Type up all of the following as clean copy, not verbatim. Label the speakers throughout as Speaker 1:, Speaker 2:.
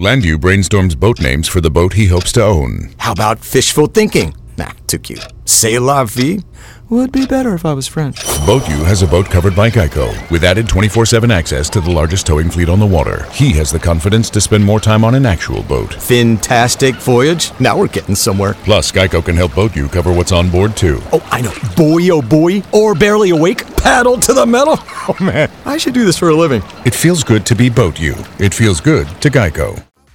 Speaker 1: Landau brainstorms boat names for the boat he hopes to own.
Speaker 2: How about fishful thinking? Nah, too cute. C'est la vie? Would be better if I was French.
Speaker 1: BoatU has a boat covered by Geico, with added 24/7 access to the largest towing fleet on the water. He has the confidence to spend more time on an actual boat.
Speaker 2: Fantastic voyage. Now we're getting somewhere.
Speaker 1: Plus, Geico can help BoatU cover what's on board, too.
Speaker 2: Oh, I know. Boy, oh boy. Or barely awake. Paddle to the metal. Oh, man. I should do this for a living.
Speaker 1: It feels good to be BoatU. It feels good to Geico.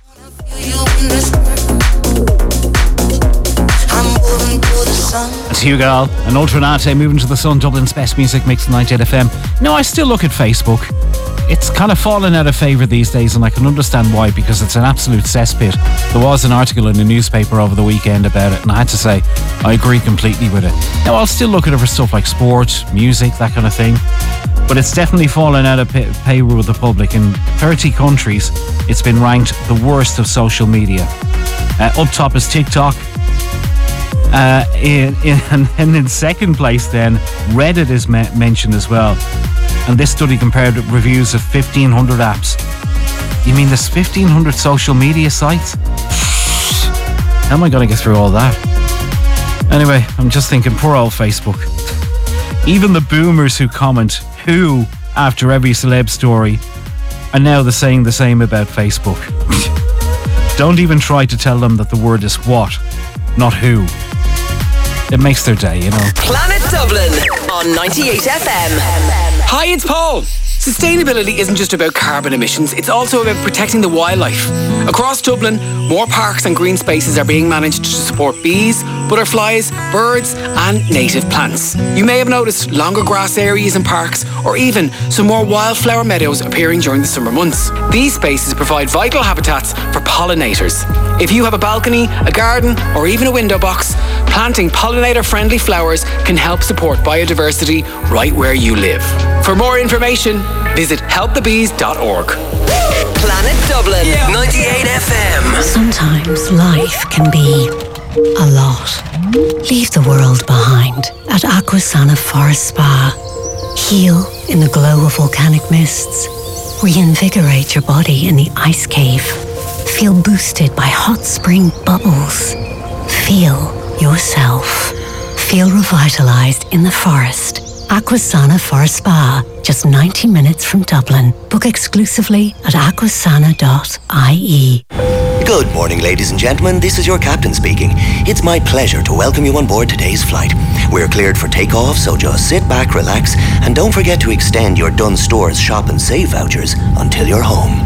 Speaker 3: It's Hugo, an Ultranate moving to the sun, Dublin's best music mix 98 FM. No, I still look at Facebook. It's kind of fallen out of favour these days, and I can understand why, because it's an absolute cesspit. There was an article in the newspaper over the weekend about it, and I had to say, I agree completely with it. Now, I'll still look at it for stuff like sport, music, that kind of thing. But it's definitely fallen out of favour with the public. In 30 countries, it's been ranked the worst of social media. Up top is TikTok. And in second place then, Reddit is mentioned as well. And this study compared reviews of 1,500 apps. You mean there's 1,500 social media sites? How am I going to get through all that? Anyway, I'm just thinking, poor old Facebook. Even the boomers who comment "who" after every celeb story are now saying the same about Facebook. Don't even try to tell them that the word is what, not who. It makes their day, you know.
Speaker 4: Planet Dublin on 98 FM.
Speaker 5: Hi, it's Paul. Sustainability isn't just about carbon emissions, it's also about protecting the wildlife. Across Dublin, more parks and green spaces are being managed to support bees, butterflies, birds and native plants. You may have noticed longer grass areas in parks, or even some more wildflower meadows appearing during the summer months. These spaces provide vital habitats for pollinators. If you have a balcony, a garden or even a window box, planting pollinator-friendly flowers can help support biodiversity right where you live. For more information, visit helpthebees.org.
Speaker 4: Planet Dublin, 98 FM.
Speaker 6: Sometimes life can be a lot. Leave the world behind at Aquasana Forest Spa. Heal in the glow of volcanic mists. Reinvigorate your body in the ice cave. Feel boosted by hot spring bubbles. Feel yourself. Feel revitalized in the forest. Aquasana Forest Spa, just 90 minutes from Dublin. Book exclusively at aquasana.ie.
Speaker 7: Good morning, ladies and gentlemen. This is your captain speaking. It's my pleasure to welcome you on board today's flight. We're cleared for takeoff, so just sit back, relax, and don't forget to extend your Dunnes Stores Shop and Save vouchers until you're home.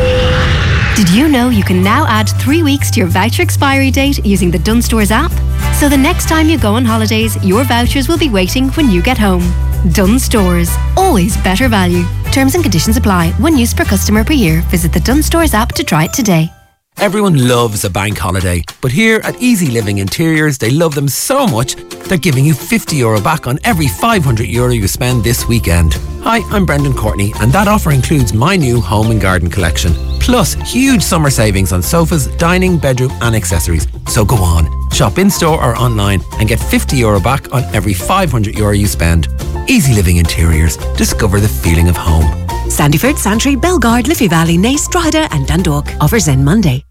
Speaker 8: Did you know you can now add 3 weeks to your voucher expiry date using the Dunnes Stores app? So the next time you go on holidays, your vouchers will be waiting when you get home. Dunnes Stores. Always better value. Terms and conditions apply. 1 use per customer per year. Visit the Dunnes Stores app to try it today.
Speaker 5: Everyone loves a bank holiday, but here at Easy Living Interiors, they love them so much, they're giving you €50 back on every €500 you spend this weekend. Hi, I'm Brendan Courtney, and that offer includes my new home and garden collection. Plus, huge summer savings on sofas, dining, bedroom and accessories. So go on, shop in-store or online and get €50 back on every €500 you spend. Easy Living Interiors. Discover the feeling of home.
Speaker 9: Sandyford, Santry, Belgard, Liffey Valley, Naas, Drogheda and Dundalk. Offers end Monday.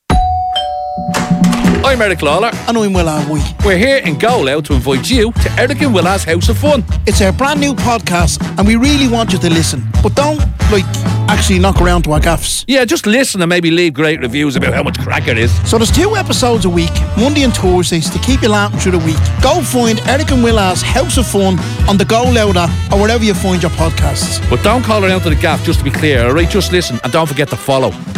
Speaker 10: I'm Eric Lawler.
Speaker 11: And I'm Will Alwee.
Speaker 10: We're here in Galway to invite you to Eric and Willa's House of Fun.
Speaker 11: It's our brand new podcast and we really want you to listen. But don't, actually knock around to our gaffs.
Speaker 10: Yeah, just listen and maybe leave great reviews about how much crack it is.
Speaker 11: So there's 2 episodes a week, Monday and Thursdays, to keep you laughing through the week. Go find Eric and Willa's House of Fun on the Go Loud app or wherever you find your podcasts.
Speaker 10: But don't call around to the gaff, just to be clear, alright? Just listen and don't forget to follow.